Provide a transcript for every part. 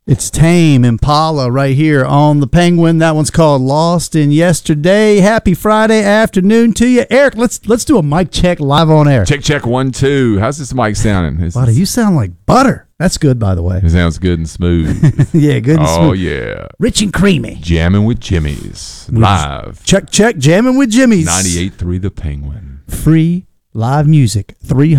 It's Tame Impala right here on the Penguin. That one's called Lost in Yesterday. Happy Friday afternoon to you. Eric, let's do a mic check live on air. Check 1 2. How's this mic sounding? Buddy, you sound like butter. That's good, by the way. It sounds good and smooth. Yeah, good and smooth. Oh, yeah. Rich and creamy. Jamming with Jimmy's. Live. Check. Jamming with Jimmy's. 98.3 The Penguin. Free live music.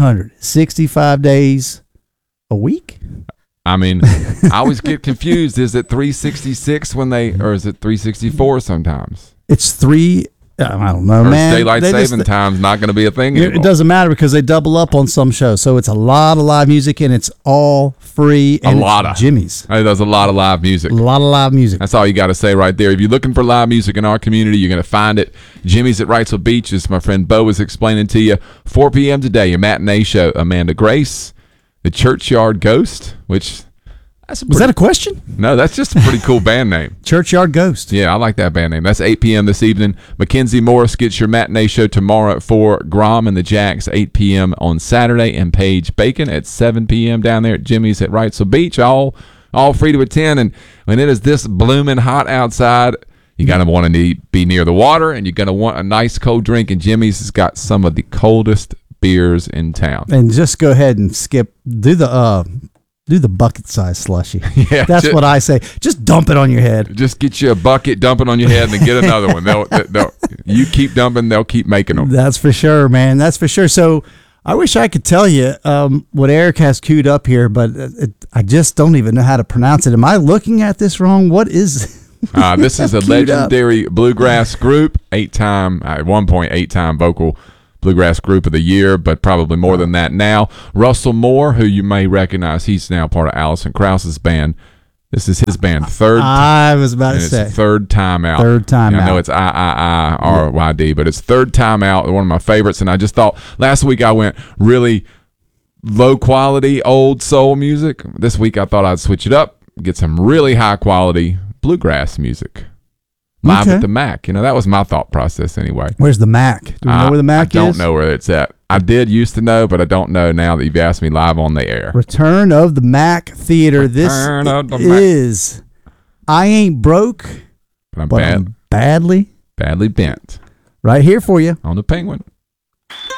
365 days a week? I mean, I always get confused. Is it 366 or is it 364 sometimes? It's three. I don't know, or man. Daylight saving time's not going to be a thing anymore. It doesn't matter because they double up on some shows. So it's a lot of live music and it's all free. And a lot of Jimmy's. Hey, there's a lot of live music. A lot of live music. That's all you got to say right there. If you're looking for live music in our community, you're going to find it. Jimmy's at Wrightsville Beach, as my friend Bo was explaining to you. 4 p.m. today, your matinee show. Amanda Grace, the Churchyard Ghost, which... Was that a question? No, that's just a pretty cool band name. Churchyard Ghost. Yeah, I like that band name. That's 8 p.m. this evening. Mackenzie Morris gets your matinee show tomorrow at 4. Grom and the Jacks, 8 p.m. on Saturday. And Paige Bacon at 7 p.m. down there at Jimmy's at Wrightsville Beach. All free to attend. And when it is this blooming hot outside, you're going to want to be near the water, and you're going to want a nice cold drink. And Jimmy's has got some of the coldest beers in town. And just go ahead and do the bucket size slushy. Yeah, that's what I say. Just dump it on your head. Just get you a bucket, dump it on your head, and then get another one. They'll you keep dumping, they'll keep making them. That's for sure, man. That's for sure. So I wish I could tell you what Eric has queued up here, but I just don't even know how to pronounce it. Am I looking at this wrong? What is this is a legendary bluegrass group, at one point 8-time vocal bluegrass group of the year, but probably more than that now. Russell Moore, who you may recognize, he's now part of Alison Krause's band. This is his band, I was about to say. It's third time out. I know it's IIIRYD, but it's third time out. One of my favorites, and I just thought last week I went really low quality old soul music. This week I thought I'd switch it up, get some really high quality bluegrass music. Live at the Mac. That was my thought process anyway. Where's the Mac? Do we know where the Mac is? I don't know where it's at. I did used to know, but I don't know now that you've asked me live on the air. Return of the Mac Theater. This is I Ain't Broke, but I'm badly bent. Right here for you. On the Penguin.